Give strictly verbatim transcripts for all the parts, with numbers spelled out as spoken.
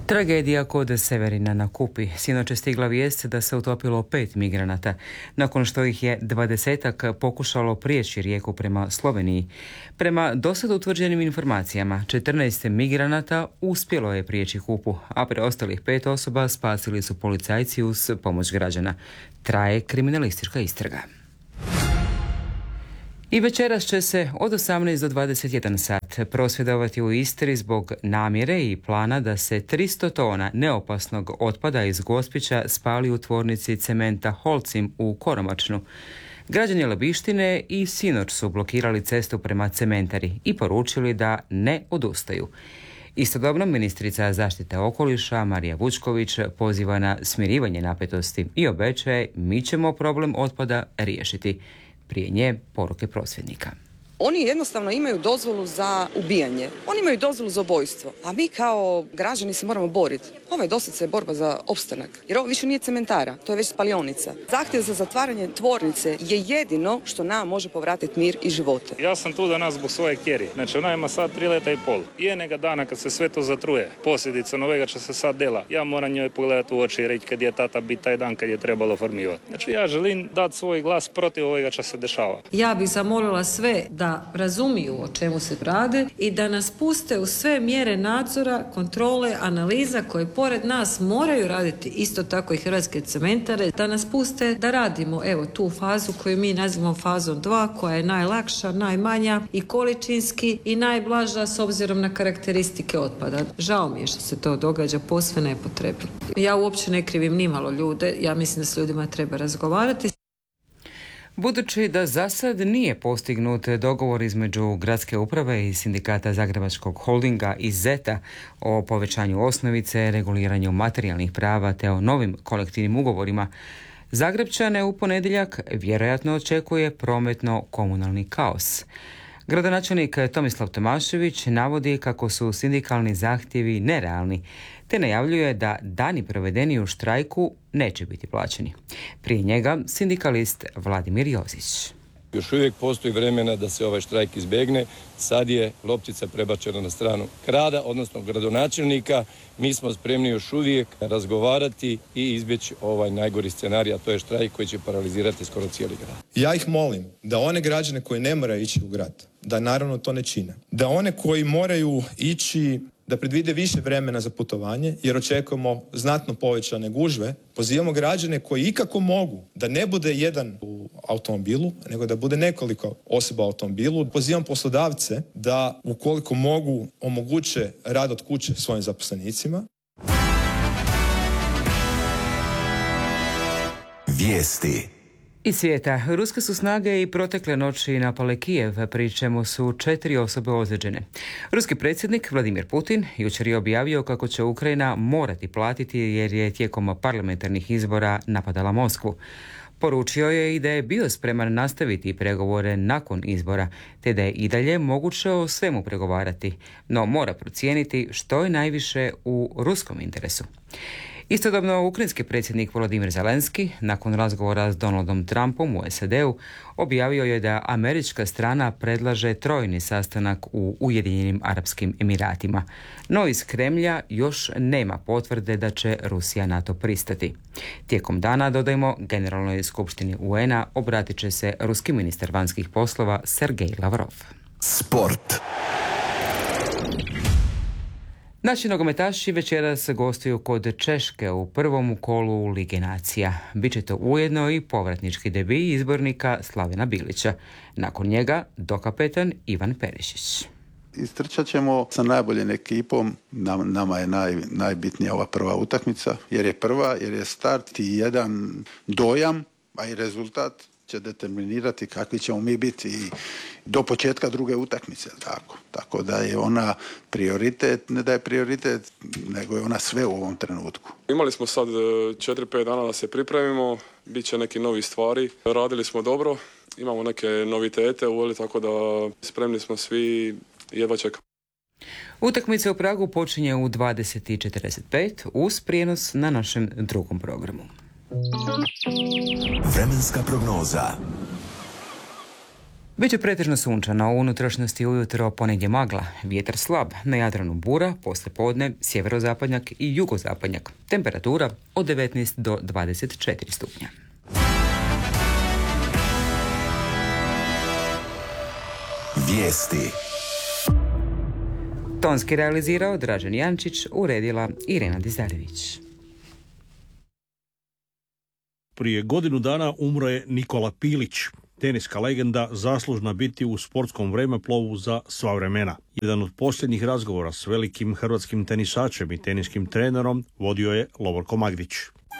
Tragedija kod Severina na Kupi. Sinoć je stigla vijest da se utopilo pet migranata, nakon što ih je dvadesetak pokušalo prijeći rijeku prema Sloveniji. Prema dosad utvrđenim informacijama, četrnaest migranata uspjelo je prijeći Kupu, a preostalih pet osoba spasili su policajci uz pomoć građana. Traje kriminalistička istraga. I večeras će se od osamnaest do dvadeset jedan sat prosvjedovati u Istri zbog namjere i plana da se tristo tona neopasnog otpada iz Gospića spali u tvornici cementa Holcim u Koromačnu. Građani Labištine i sinoć su blokirali cestu prema cementari i poručili da ne odustaju. Istodobno ministrica zaštite okoliša Marija Vučković poziva na smirivanje napetosti i obećaje mi ćemo problem otpada riješiti. Prije nje poruke prosvjednika. Oni jednostavno imaju dozvolu za ubijanje. Oni imaju dozvolu za ubojstvo. A mi kao građani se moramo boriti. Ovo je doslovce borba za opstanak. Jer ovo više nije cementara, to je već spalionica. Zahtjev za zatvaranje tvornice je jedino što nam može povratiti mir i živote. Ja sam tu danas zbog svoje kjeri. Znači ona ima sad tri leta i pol. Jednoga dana kad se sve to zatruje, posljedica novega će se sad dela. Ja moram njoj pogledati u oči i reći kad je tata biti taj dan kad je trebalo formivati. Znači ja želim dati svoj glas protiv ovega što se dešava. Ja bih zamolila sve da da razumiju o čemu se radi i da nas puste u sve mjere nadzora, kontrole, analiza koje pored nas moraju raditi isto tako i Hrvatske cementare, da nas puste da radimo evo tu fazu koju mi nazivamo fazom dva, koja je najlakša, najmanja i količinski i najblaža s obzirom na karakteristike otpada. Žao mi je što se to događa posve nepotrebno. Ja uopće ne krivim nimalo ljude, ja mislim da s ljudima treba razgovarati. Budući da za sad nije postignut dogovor između gradske uprave i sindikata Zagrebačkog holdinga i zeta o povećanju osnovice, reguliranju materijalnih prava te o novim kolektivnim ugovorima, Zagrepčane u ponedjeljak vjerojatno očekuje prometno-komunalni kaos. Gradonačelnik Tomislav Tomašević navodi kako su sindikalni zahtjevi nerealni, te najavljuje da dani provedeni u štrajku neće biti plaćeni. Prije njega sindikalist Vladimir Jozić. Još uvijek postoji vremena da se ovaj štrajk izbjegne. Sad je loptica prebačena na stranu grada, odnosno gradonačelnika. Mi smo spremni još uvijek razgovarati i izbjeći ovaj najgori scenarij, a to je štrajk koji će paralizirati skoro cijeli grad. Ja ih molim da one građane koji ne moraju ići u grad, da naravno to ne čine. Da one koji moraju ići, da predvide više vremena za putovanje, jer očekujemo znatno povećane gužve. Pozivamo građane koji ikako mogu da ne bude jedan u automobilu, nego da bude nekoliko osoba u automobilu. Pozivam poslodavce da ukoliko mogu omoguće rad od kuće svojim zaposlenicima. Vijesti iz svijeta. Ruske su snage i protekle noći napale Kijev, pri čemu su četiri osobe ozlijeđene. Ruski predsjednik Vladimir Putin jučer je objavio kako će Ukrajina morati platiti jer je tijekom parlamentarnih izbora napadala Moskvu. Poručio je i da je bio spreman nastaviti pregovore nakon izbora, te da je i dalje moguće o svemu pregovarati, no mora procijeniti što je najviše u ruskom interesu. Istodobno, ukrajinski predsjednik Volodymyr Zelenski, nakon razgovora s Donaldom Trumpom u S A D-u, objavio je da američka strana predlaže trojni sastanak u Ujedinjenim Arapskim Emiratima. No iz Kremlja još nema potvrde da će Rusija na to pristati. Tijekom dana, dodajmo, Generalnoj skupštini U N A obratit će se ruski ministar vanjskih poslova Sergej Lavrov. Sport. Naši nogometaši večeras gostuju kod Češke u prvom kolu Lige nacija. Biće to ujedno i povratnički debi izbornika Slavena Bilića. Nakon njega dokapetan Ivan Perišić. Istrčat ćemo sa najboljim ekipom. Nam, nama je naj, najbitnija ova prva utakmica, jer je prva, jer je start i jedan dojam, a i rezultat će determinirati kakvi ćemo mi biti i do početka druge utakmice. Tako. tako da je ona prioritet, ne da je prioritet, nego je ona sve u ovom trenutku. Imali smo sad četiri pet dana da se pripremimo, bit će neki novi stvari. Radili smo dobro, imamo neke novitete uveli, tako da spremni smo svi, jedva čekamo. Utakmica u Pragu počinje u dvadeset i četrdeset pet uz prijenos na našem drugom programu. Vremenska prognoza. Biće pretežno sunčano, u unutrašnjosti ujutro ponegdje magla, vjetar slab, na Jadranu bura, poslije podne sjeverozapadnjak i jugozapadnjak. Temperatura od devetnaest do dvadeset četiri stupnja. Vijesti. Tonski realizirao Dražen Jančić, uredila Irena Dizarević. Prije godinu dana umro je Nikola Pilić, teniska legenda zaslužna biti u sportskom vremeplovu za sva vremena. Jedan od posljednjih razgovora s velikim hrvatskim tenisačem i teniskim trenerom vodio je Lovorko Magdić.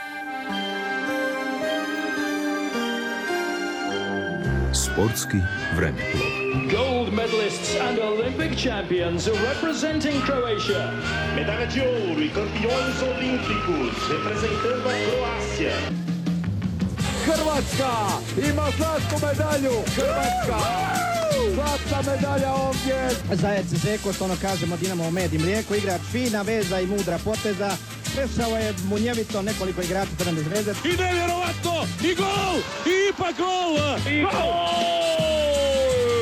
Sportski vremeplov. Gold medalists and Olympic champions representing Croatia. Medalha de ouro e campeões olímpicos representando a Croácia. Hrvatska ima zlatnu medalju. Hrvatska. Zlatna medalja ovdje. Zajec Zeko, što ono kažemo, Dinamo med i mlijeko, igrač fina veza i mudra poteza. Prešao je munjevito nekoliko igrača Crvene Zvezde. I nevjerovatno! I gol! I ipak gol! I gol!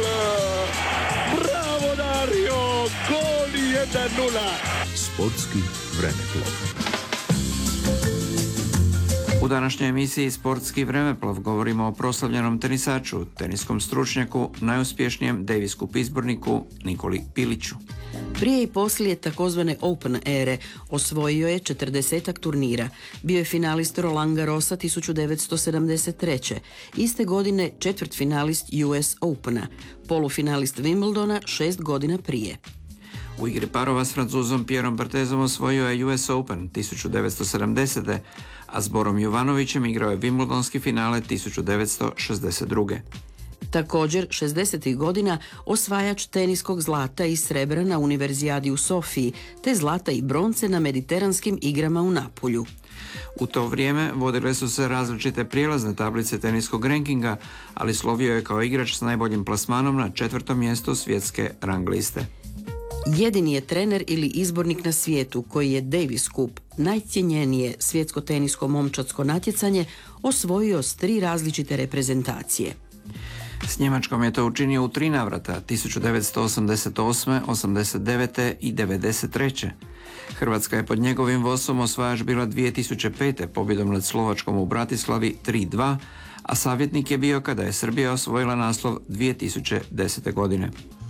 Bravo Dario! Gol jedan nula! Sportski vremeplov. U današnjoj emisiji Sportski vremeplov govorimo o proslavljenom tenisaču, teniskom stručnjaku, najuspješnijem Davis Cup izborniku Nikoli Piliću. Prije i poslije takozvane Open ere osvojio je četrdesetak turnira. Bio je finalist Roland Garrosa tisuću devetsto sedamdeset treće. Iste godine četvrtfinalist U S Opena, polufinalist Wimbledona šest godina prije. U igri parova s Francuzom Pierrom Barthezom osvojio je U S Open tisuću devetsto sedamdesete. a s Borom Jovanovićem igrao je Wimbledonski finale tisuću devetsto šezdeset druge. Također, šezdesetih godina osvajač teniskog zlata i srebra na Univerzijadi u Sofiji, te zlata i bronce na Mediteranskim igrama u Napulju. U to vrijeme vodile su se različite prijelazne tablice teniskog rankinga, ali slovio je kao igrač s najboljim plasmanom na četvrtom mjestu svjetske rang liste. Jedini je trener ili izbornik na svijetu koji je Davis Cup, najcjenjenije svjetsko tenisko momčadsko natjecanje, osvojio s tri različite reprezentacije. S Njemačkom je to učinio u tri navrata, tisuću devetsto osamdeset osme, osamdeset devete i devedeset treće. Hrvatska je pod njegovim vodstvom osvajač bila dvije tisuće pete pobjedom nad Slovačkom u Bratislavi tri dva, a savjetnik je bio kada je Srbija osvojila naslov dvije tisuće desete godine.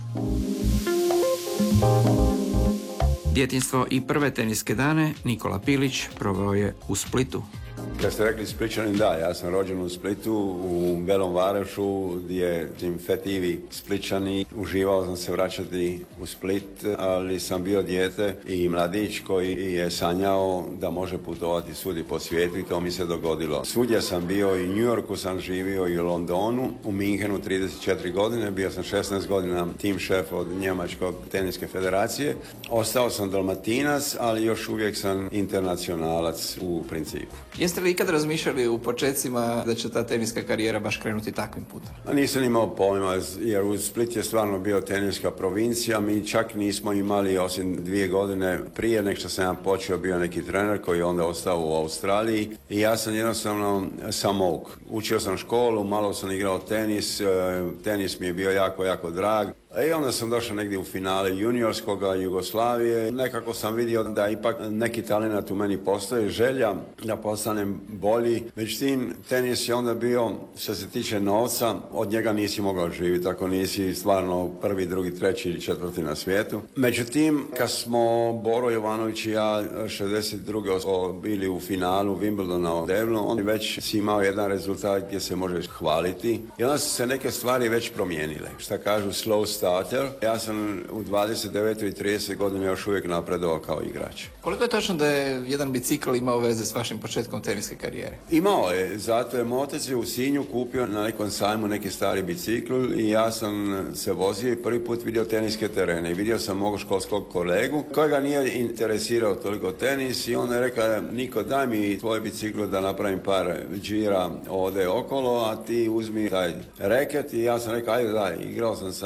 Djetinjstvo i prve teniske dane Nikola Pilić proveo je u Splitu. Kad ste rekli Splićanin, da, ja sam rođen u Splitu, u Belom Varešu, gdje tim fetivi Splićani. Uživao sam se vraćati u Split, ali sam bio dijete i mladić koji je sanjao da može putovati svudi po svijetu i to mi se dogodilo. Svudje sam bio, i u New Yorku sam živio, i u Londonu, u Minhenu trideset četiri godine, bio sam šesnaest godina tim šef od Njemačkog teniske federacije. Ostao sam Dalmatinac, ali još uvijek sam internacionalac u principu. Jeste li ikad razmišljali u početcima da će ta teniska karijera baš krenuti takvim putem? Nisam imao pojma, jer u Split je stvarno bio teniska provincija. Mi čak nismo imali, osim dvije godine prije nek što sam ja počeo, bio neki trener koji je onda ostao u Australiji i ja sam jednostavno samouk. Učio sam školu, malo sam igrao tenis, tenis mi je bio jako, jako drag. I onda sam došao negdje u finale juniorskoga Jugoslavije. Nekako sam vidio da ipak neki talenat u meni postoji, želja da postanem bolji. Međutim, tenis je onda bio, što se tiče novca, od njega nisi mogao živjeti, ako nisi stvarno prvi, drugi, treći ili četvrti na svijetu. Međutim, kad smo Boro Jovanović i ja šezdeset druge bili u finalu Wimbledona u Devonu, on već si imao jedan rezultat gdje se možeš hvaliti. I onda su se neke stvari već promijenile. Šta kažu, slow starter. Ja sam u dvadeset devetoj i trideset godine još uvijek napredovao kao igrač. Koliko je točno da je jedan bicikl imao veze s vašim početkom teniske karijere? Imao je, zato je moj otac u Sinju kupio na nekom sajmu neki stari bicikl i ja sam se vozio i prvi put vidio teniske terene. I vidio sam mog školskog kolegu kojega nije interesirao toliko tenis i on je rekao, Niko, daj mi tvoj bicikl da napravim par džira ovdje okolo, a ti uzmi taj reket. I ja sam rekao, ajde daj, igrao sam sa nekim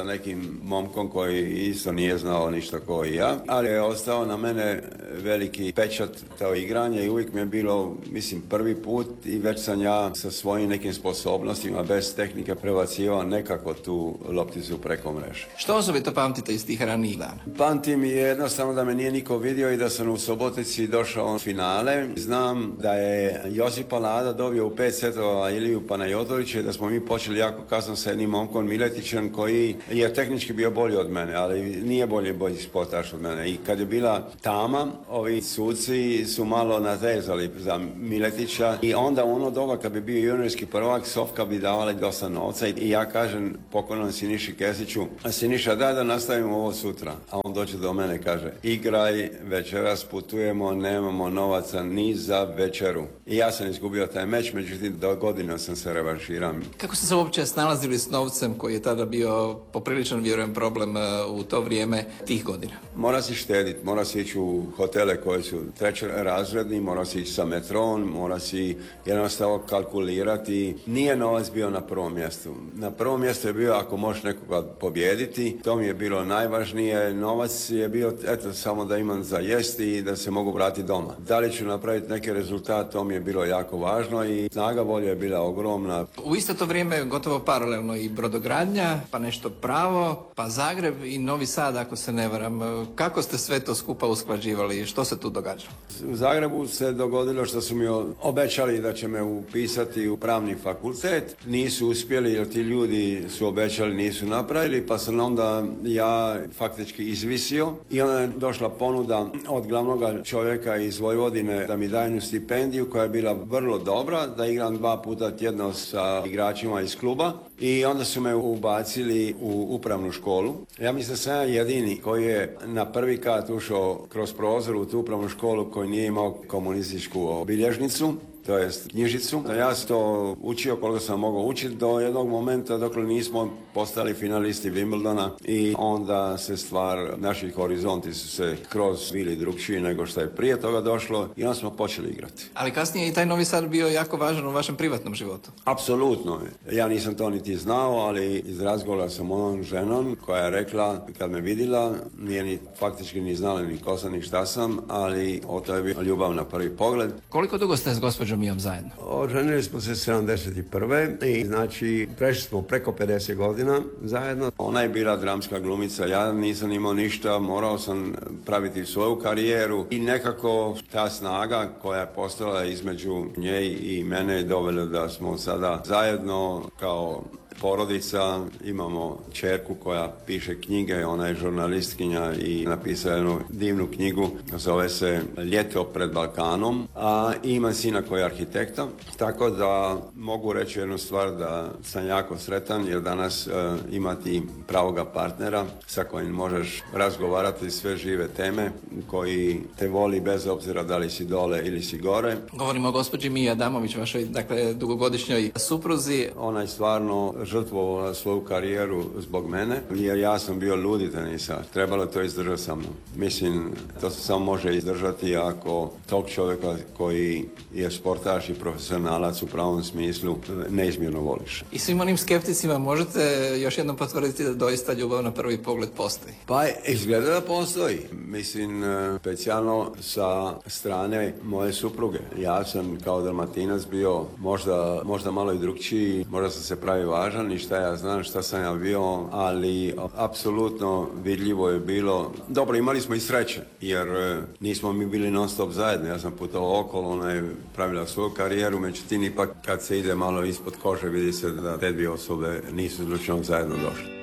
momkom koji isto nije znao ništa kao i ja, ali je ostao na mene veliki pečat to igranje i uvijek mi je bilo, mislim, prvi put i već sam ja sa svojim nekim sposobnostima bez tehnike prebacivao nekako tu lopticu preko mreže. Što osobito pamtite iz tih ranijih dana? Pamtim je jednostavno da me nije niko vidio i da sam u Subotici došao u finale. Znam da je Josip Palada dobio u pet setova Iliju Panajotovića i da smo mi počeli jako kasno sa jednim momkom Miletićem koji je tehnički bio bolji od mene, ali nije bolji bolji sportaš od mene. I kad je bila tama, ovi suci su malo natezali za Miletića i onda u ono doba kad bi bio juniorski prvak, Sofka bi davali dosta novca i ja kažem pokojnom Siniši Kesiću, a Siniša daj da nastavimo ovo sutra. A on dođe do mene i kaže, igraj, večeras putujemo, nemamo novaca ni za večeru. I ja sam izgubio taj meč, međutim do godine sam se revanširao. Kako ste se uopće snalazili s novcem koji je tada bio popriličan, vjerujem, problem u to vrijeme tih godina? Mora si štediti, mora si ići u hotele koji su trećerazredni, mora si ići sa metron, mora si jednostavno kalkulirati. Nije novac bio na prvom mjestu. Na prvom mjestu je bio ako možeš nekoga pobijediti, to mi je bilo najvažnije. Novac je bio eto samo da imam za jesti i da se mogu vratiti doma. Da li ću napraviti neki rezultat, to mi je bilo jako važno i snaga volje je bila ogromna. U isto to vrijeme gotovo paralelno i brodogradnja, pa nešto pravo, pa Zagreb i Novi Sad, ako se ne varam. Kako ste sve to skupa usklađivali i što se tu događalo? U Zagrebu se dogodilo što su mi obećali da će me upisati u pravni fakultet. Nisu uspjeli jer ti ljudi su obećali, nisu napravili, pa sam onda ja faktički izvisio i onda je došla ponuda od glavnog čovjeka iz Vojvodine da mi daju jednu stipendiju koja je bila vrlo dobra, da igram dva puta tjedno sa igračima iz kluba i onda su me ubacili u upravnu školu. Ja mislim da sam ja jedini koji je na prvi kat ušao kroz prozor u tu upravnu školu koji nije imao komunističku obilježnicu, to jest knjižicu. Ja sam to učio koliko sam mogao učiti do jednog momenta dok nismo postali finalisti Wimbledona i onda se stvar, naši horizonti su se kroz bili drugčiji nego što je prije toga došlo i onda smo počeli igrati. Ali kasnije i taj Novi Sad bio jako važan u vašem privatnom životu. Apsolutno. Ja nisam to niti znao, ali iz razgovora sa mojom ženom koja je rekla kad me vidjela, nije ni faktički ni znala ni ko sam ni šta sam, ali o to je bila ljubav na prvi pogled. Koliko dugo ste s gospođom Mijom zajedno? Oženili smo se sedamdeset prve i znači prešli smo preko pedeset godina zajedno. Ona je bila dramska glumica, ja nisam imao ništa, morao sam praviti svoju karijeru i nekako ta snaga koja je postala između nje i mene je dovela da smo sada zajedno kao porodica, imamo ćerku koja piše knjige, ona je žurnalistkinja i napisala jednu divnu knjigu, zove se Ljeto pred Balkanom, a ima sina koji je arhitekta, tako da mogu reći jednu stvar da sam jako sretan jer danas uh, imati pravoga partnera sa kojim možeš razgovarati sve žive teme, koji te voli bez obzira da li si dole ili si gore. Govorimo o gospođi Miji Adamović, vašoj dakle dugogodišnjoj supruzi. Ona je stvarno žrtvovala svoju karijeru zbog mene, jer ja sam bio ludi tenisač. Trebalo to izdržati sa mnom. Mislim, to se samo može izdržati ako tog čovjeka koji je sportaš i profesionalac u pravom smislu neizmjerno voliš. I svim onim skepticima možete još jednom potvrditi da doista ljubav na prvi pogled postoji? Pa izgleda da postoji. Mislim, specijalno sa strane moje supruge. Ja sam kao Dalmatinac bio možda, možda malo i drugčiji, možda sam se pravi važan i šta ja znam, šta sam ja bio, ali apsolutno vidljivo je bilo. Dobro, imali smo i sreće, jer nismo mi bili non stop zajedno. Ja sam putovao okolo, ona je pravila svoju karijeru, međutim ipak kad se ide malo ispod kože vidi se da te dvije osobe nisu slučajno zajedno došle.